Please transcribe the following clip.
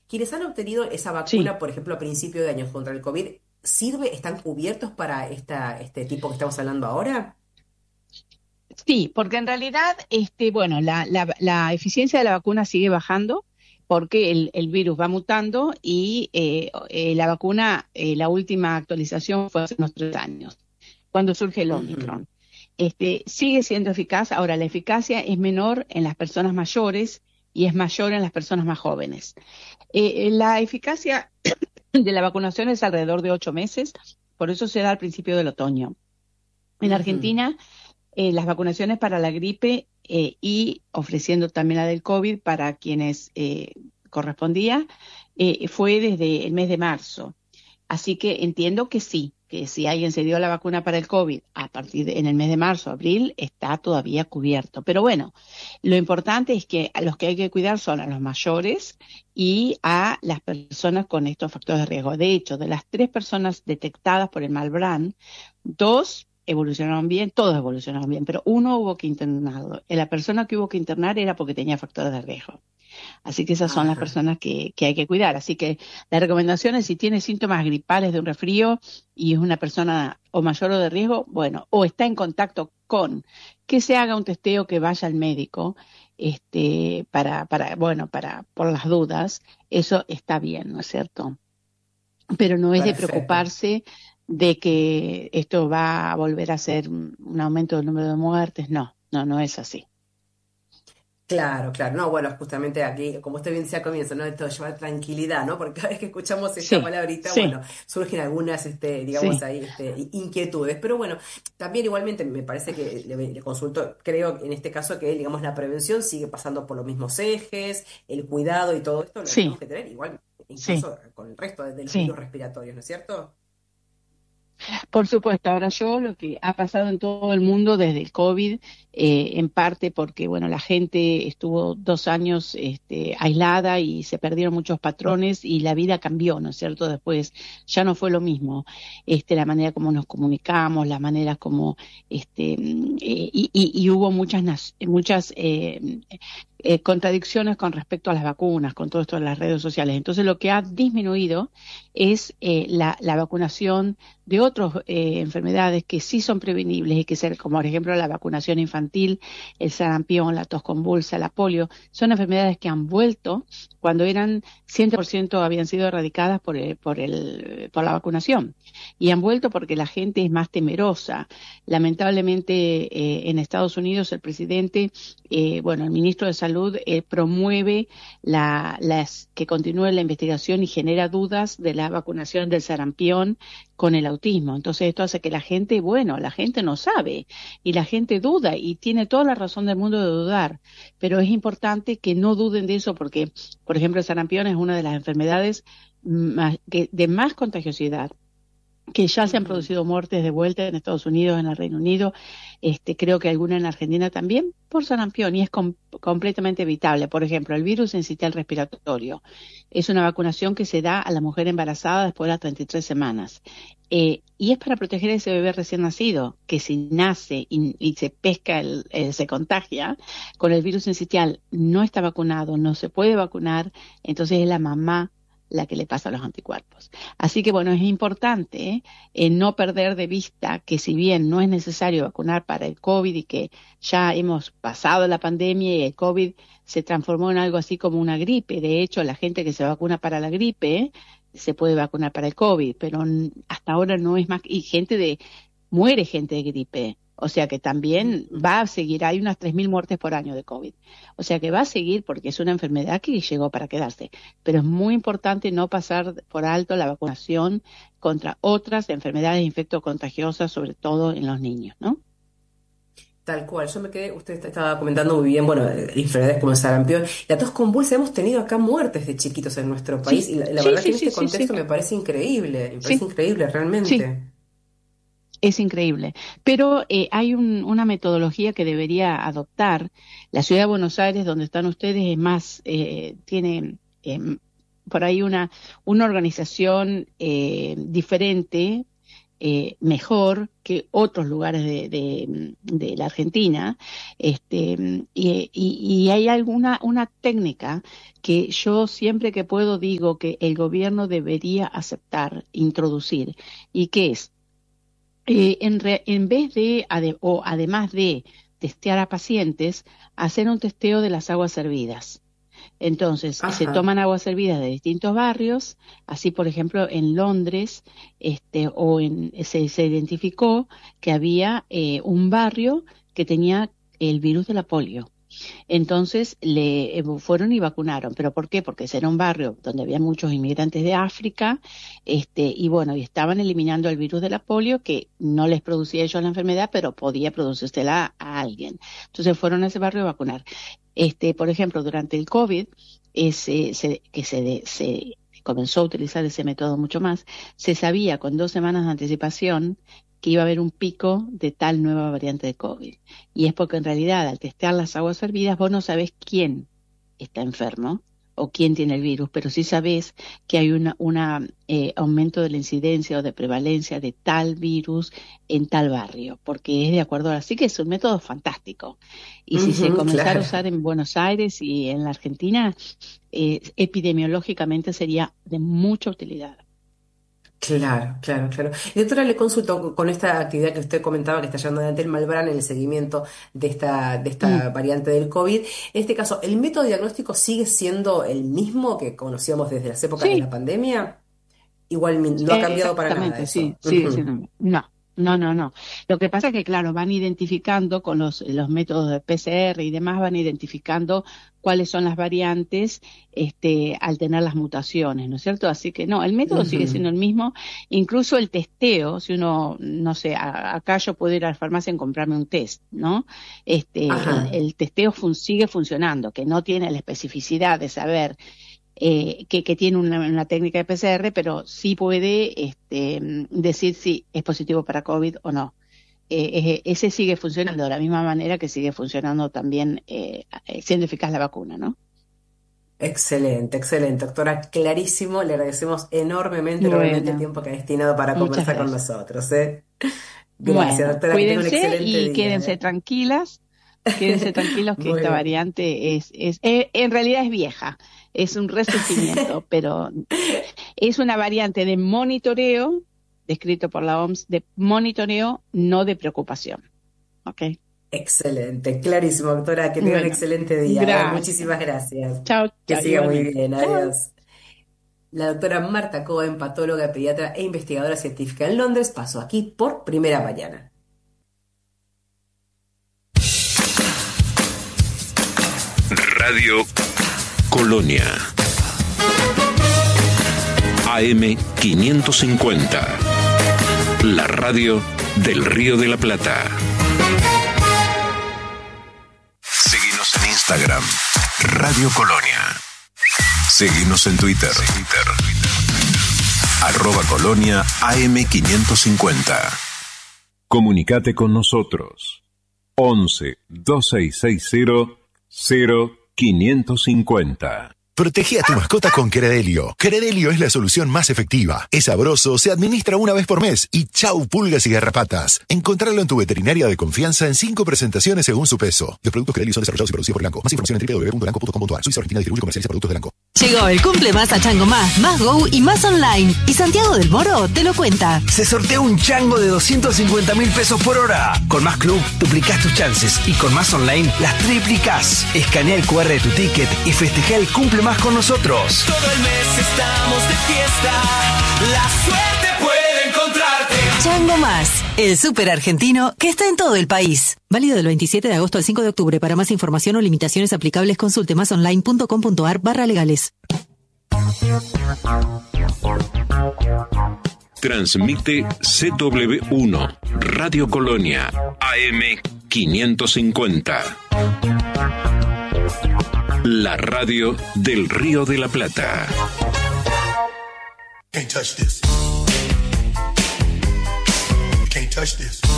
quienes han obtenido esa Sí. vacuna, por ejemplo, a principio de años contra el COVID, ¿sirve? ¿Están cubiertos para este tipo que estamos hablando ahora? Sí, porque en realidad, bueno, la eficiencia de la vacuna sigue bajando porque el virus va mutando y la vacuna, la última actualización fue hace unos 3 años, cuando surge el Ujú, Omicron. Sigue siendo eficaz. Ahora, la eficacia es menor en las personas mayores y es mayor en las personas más jóvenes. La eficacia de la vacunación es alrededor de 8 meses, por eso se da al principio del otoño. En ujú. Argentina, las vacunaciones para la gripe y ofreciendo también la del COVID para quienes correspondía, fue desde el mes de marzo. Así que entiendo que si alguien se dio la vacuna para el COVID a partir en el mes de marzo, abril, está todavía cubierto. Pero bueno, lo importante es que a los que hay que cuidar son a los mayores y a las personas con estos factores de riesgo. De hecho, de las 3 personas detectadas por el Malbrán, 2 evolucionaron bien, todos evolucionaron bien, pero uno hubo que internarlo. La persona que hubo que internar era porque tenía factores de riesgo. Así que esas son las Ajá, personas que hay que cuidar. Así que la recomendación es si tiene síntomas gripales de un resfrío y es una persona o mayor o de riesgo, bueno, o está en contacto con, que se haga un testeo, que vaya al médico, bueno, por las dudas, eso está bien, ¿no es cierto? Pero no es de perfecto. preocuparse de que esto va a volver a ser un aumento del número de muertes. No, no, no es así. Claro, claro. No, bueno, justamente aquí, como usted bien decía al comienzo, ¿no? Esto de llevar tranquilidad, ¿no? Porque cada vez que escuchamos esta Sí, palabrita, sí, bueno, surgen algunas, digamos sí. ahí, inquietudes. Pero bueno, también igualmente me parece que le consulto, creo en este caso que, digamos, la prevención sigue pasando por los mismos ejes, el cuidado y todo esto lo Sí, tenemos que tener igual, sí, incluso con el resto de los sí. virus respiratorios, ¿no es cierto? Por supuesto, ahora yo lo que ha pasado en todo el mundo desde el COVID, en parte porque, bueno, la gente estuvo 2 años aislada y se perdieron muchos patrones y la vida cambió, ¿no es cierto? Después ya no fue lo mismo, la manera como nos comunicamos, la manera como, y hubo muchas contradicciones con respecto a las vacunas, con todo esto de las redes sociales. Entonces, lo que ha disminuido es la vacunación de otras enfermedades que sí son prevenibles y que ser, como por ejemplo la vacunación infantil, el sarampión, la tos convulsa, la polio, son enfermedades que han vuelto cuando eran 100% habían sido erradicadas por la vacunación. Y han vuelto porque la gente es más temerosa. Lamentablemente, en Estados Unidos el presidente, bueno, el ministro de Salud promueve que continúe la investigación y genera dudas de la vacunación del sarampión con el autismo. Entonces esto hace que la gente, bueno, la gente no sabe y la gente duda y tiene toda la razón del mundo de dudar, pero es importante que no duden de eso porque, por ejemplo, el sarampión es una de las enfermedades de más contagiosidad, que ya se han Ujú. producido muertes de vuelta en Estados Unidos, en el Reino Unido, creo que alguna en Argentina también, por sarampión, y es completamente evitable. Por ejemplo, el virus sincitial respiratorio es una vacunación que se da a la mujer embarazada después de las 33 semanas. Y es para proteger a ese bebé recién nacido, que si nace y se pesca, se contagia con el virus sincitial, no está vacunado, no se puede vacunar, entonces es la mamá la que le pasa los anticuerpos. Así que bueno, es importante no perder de vista que si bien no es necesario vacunar para el COVID y que ya hemos pasado la pandemia y el COVID se transformó en algo así como una gripe, de hecho la gente que se vacuna para la gripe se puede vacunar para el COVID, pero hasta ahora no es más, y muere gente de gripe. O sea que también Ujú. va a seguir, hay unas 3.000 muertes por año de COVID. O sea que va a seguir porque es una enfermedad que llegó para quedarse. Pero es muy importante no pasar por alto la vacunación contra otras enfermedades infectocontagiosas, sobre todo en los niños, ¿no? Tal cual, yo me quedé, usted estaba comentando muy bien, bueno, enfermedades como el sarampión, la tos convulsa, hemos tenido acá muertes de chiquitos en nuestro país Sí, y la sí, verdad que sí, en sí, este sí, sí, contexto me parece sí, increíble sí, realmente. es increíble. Pero hay una metodología que debería adoptar la ciudad de Buenos Aires, donde están ustedes, es más, tiene por ahí una organización diferente mejor que otros lugares de la Argentina, y hay una técnica que yo siempre que puedo digo que el gobierno debería aceptar, introducir, y que es, en vez de, o además de testear a pacientes, hacer un testeo de las aguas servidas. Entonces, se toman aguas servidas de distintos barrios, así por ejemplo en Londres, se identificó que había un barrio que tenía el virus de la polio. Entonces fueron y vacunaron. ¿Pero por qué? Porque ese era un barrio donde había muchos inmigrantes de África, y estaban eliminando el virus de la polio, que no les producía a ellos la enfermedad, pero podía producírsela a alguien. Entonces fueron a ese barrio a vacunar. Por ejemplo, durante el COVID, se comenzó a utilizar ese método mucho más, se sabía con 2 semanas de anticipación que iba a haber un pico de tal nueva variante de COVID. Y es porque en realidad al testear las aguas servidas vos no sabés quién está enfermo o quién tiene el virus, pero sí sabés que hay un aumento de la incidencia o de prevalencia de tal virus en tal barrio, porque es de acuerdo. Así que es un método fantástico. Y si se comenzara a usar en Buenos Aires y en la Argentina, epidemiológicamente sería de mucha utilidad. Claro. Y doctora, le consulto con esta actividad que usted comentaba que está llevando adelante el Malbrán en el seguimiento de esta variante del COVID. En este caso, ¿el método diagnóstico sigue siendo el mismo que conocíamos desde las épocas de la pandemia? Igual no ha cambiado para nada eso. Sí, no. Lo que pasa es que, claro, van identificando con los métodos de PCR y demás, van identificando cuáles son las variantes al tener las mutaciones, ¿no es cierto? Así que no, el método sigue siendo el mismo. Incluso el testeo, si uno, no sé, acá yo puedo ir a la farmacia y comprarme un test, ¿no? El testeo sigue funcionando, que no tiene la especificidad de saber que tiene una técnica de PCR, pero sí puede decir si es positivo para COVID o no. Ese sigue funcionando de la misma manera que sigue funcionando también, siendo eficaz la vacuna, ¿no? Excelente, doctora, clarísimo. Le agradecemos enormemente el tiempo que ha destinado para conversar con nosotros. Gracias, doctora. Cuídense que tenga un excelente y día, quédense tranquilos que esta variante en realidad es vieja, es un resurgimiento, pero es una variante de monitoreo, descrito por la OMS, de monitoreo, no de preocupación. ¿Ok? Excelente, clarísimo, doctora. Que tenga un excelente día. Gracias. Muchísimas gracias. Chao. Que siga muy bien. Chao. Adiós. La doctora Marta Cohen, patóloga, pediatra e investigadora científica en Londres, pasó aquí por Primera Mañana. Radio Colonia. AM 550. La radio del Río de la Plata. Seguinos en Instagram, Radio Colonia. Seguinos en Twitter. @Colonia AM 550. Comunicate con nosotros. 11 2660 0550. Protege a tu mascota con Credelio. Credelio es la solución más efectiva. Es sabroso, se administra una vez por mes y chau pulgas y garrapatas. Encontralo en tu veterinaria de confianza en 5 presentaciones según su peso. Los productos Credelio son desarrollados y producidos por Elanco. Más información en www.elanco.com.ar. Suiza Argentina distribuye y comercializa productos de Elanco. Llegó el cumple más a Chango Más Go y más online. Y Santiago del Moro te lo cuenta. Se sortea un chango de 250.000 pesos por hora. Con Más Club duplicás tus chances y con Más Online las triplicás. Escanea el QR de tu ticket y festeja el cumple más con nosotros. Todo el mes estamos de fiesta. La suerte puede encontrarte. Chango Más, el súper argentino que está en todo el país. Válido del 27 de agosto al 5 de octubre. Para más información o limitaciones aplicables, consulte masonline.com.ar/legales. Transmite CW1, Radio Colonia, AM 550. La radio del Río de la Plata. Can't touch this. You can't touch this.